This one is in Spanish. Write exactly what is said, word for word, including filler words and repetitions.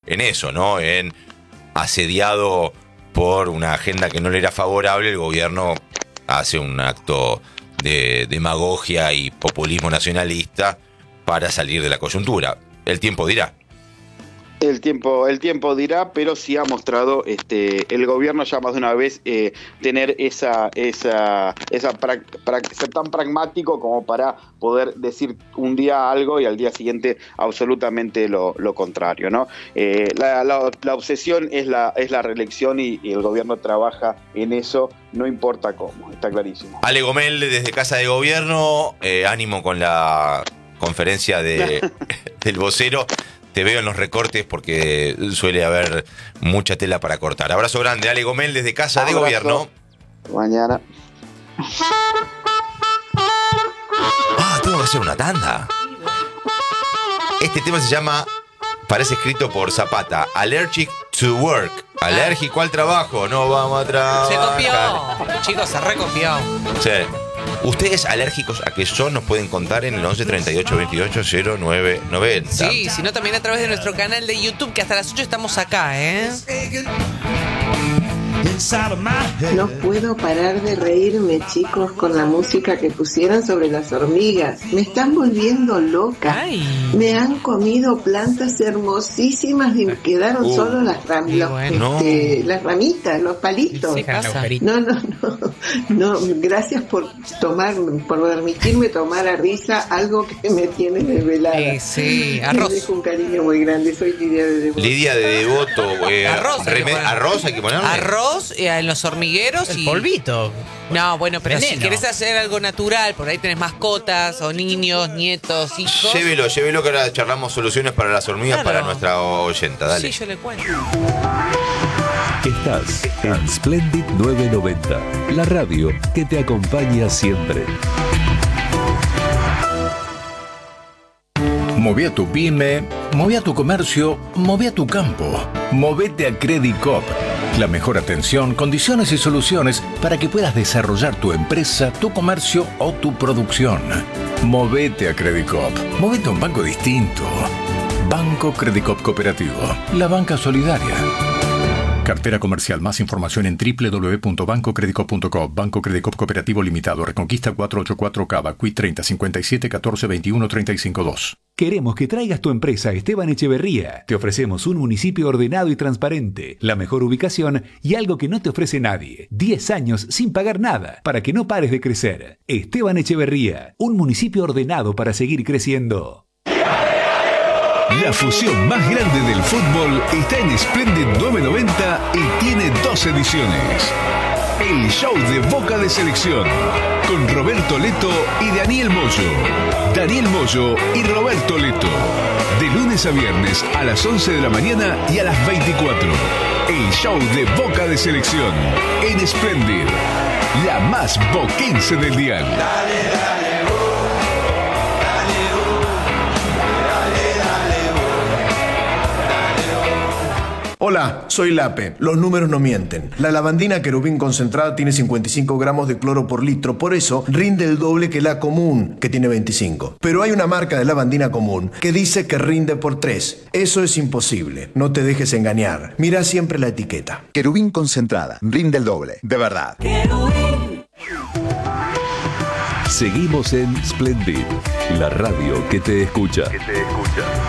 en eso, ¿no? En asediado por una agenda que no le era favorable, el gobierno hace un acto de demagogia y populismo nacionalista para salir de la coyuntura. El tiempo dirá. El tiempo, el tiempo dirá, pero sí ha mostrado este el gobierno ya más de una vez eh, tener esa esa esa pra, pra, ser tan pragmático como para poder decir un día algo y al día siguiente absolutamente lo, lo contrario, ¿no? Eh, la, la, la obsesión es la es la reelección y, y el gobierno trabaja en eso, no importa cómo, está clarísimo. Ale Gomel desde Casa de Gobierno, eh, ánimo con la conferencia de del vocero. Te veo en los recortes porque suele haber mucha tela para cortar. Abrazo grande, Ale Gomel desde Casa Abrazo. de Gobierno. Mañana. Ah, tengo que hacer una tanda. Este tema se llama, parece escrito por Zapata, Allergic to Work. Alérgico al trabajo, no vamos a trabajar. Se copió. Chicos, se recopió. Sí. Ustedes alérgicos a qué son nos pueden contar en el once treinta y ocho veintiocho cero nueve noventa. Sí, sino también a través de nuestro canal de YouTube, que hasta las ocho estamos acá, ¿eh? No puedo parar de reírme, chicos, con la música que pusieron sobre las hormigas. Me están volviendo loca. Ay. Me han comido plantas hermosísimas y quedaron uh, solo las, ram los, bueno. este, las ramitas, los palitos. Sí, no, no, no, no. Gracias por tomar, por permitirme tomar a risa algo que me tiene desvelada. Eh, sí, arroz. Les dejo un cariño muy grande. Soy Lidia de Devoto. Lidia de Devoto. Eh, arroz, hay que arroz hay que ponerle. Arroz eh, en los hormigueros el y polvito. No, bueno, pero Veneno. Si querés hacer algo natural, por ahí tenés mascotas o niños, nietos, hijos. Llévelo, llévelo que ahora charlamos soluciones para las hormigas, claro. Para nuestra oyenta, dale. Sí, yo le cuento. Estás en Splendid novecientos noventa, la radio que te acompaña siempre. Moví a tu pyme, moví a tu comercio, moví a tu campo. Movete a Credicop. La mejor atención, condiciones y soluciones para que puedas desarrollar tu empresa, tu comercio o tu producción. Movete a Credicop. Movete a un banco distinto. Banco Credicop Cooperativo. La banca solidaria. Cartera comercial. Más información en doble u doble u doble u punto banco credicop punto com. Banco Credicop Cooperativo Limitado. Reconquista cuatrocientos ochenta y cuatro Cava. Q I treinta cincuenta y siete catorce veintiuno treinta y cinco dos. Queremos que traigas tu empresa a Esteban Echeverría. Te ofrecemos un municipio ordenado y transparente, la mejor ubicación y algo que no te ofrece nadie. diez años sin pagar nada, para que no pares de crecer. Esteban Echeverría, un municipio ordenado para seguir creciendo. La fusión más grande del fútbol está en Splendid novecientos noventa y tiene dos ediciones. El show de Boca de Selección, con Roberto Leto y Daniel Moyo. Daniel Moyo y Roberto Leto. De lunes a viernes a las once de la mañana y a las veinticuatro. El show de Boca de Selección en Splendid, la más boquense del dial. Dale, dale. Hola, soy Lape. Los números no mienten. La lavandina querubín concentrada tiene cincuenta y cinco gramos de cloro por litro, por eso rinde el doble que la común, que tiene veinticinco. Pero hay una marca de lavandina común que dice que rinde por tres. Eso es imposible. No te dejes engañar. Mira siempre la etiqueta. Querubín concentrada. Rinde el doble. De verdad. Querubín. Seguimos en Splendid, la radio que te escucha. Que te escucha.